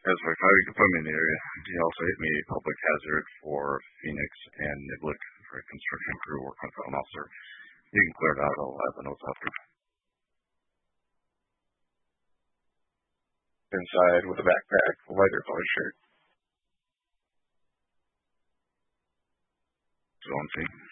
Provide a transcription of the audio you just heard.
As for how you can put me in the area, he also hit me public hazard for Phoenix and Niblick for a construction crew work on phone officer. You can clear it out. I'll have the notes after. Inside with a backpack, lighter colored shirt. Zone C.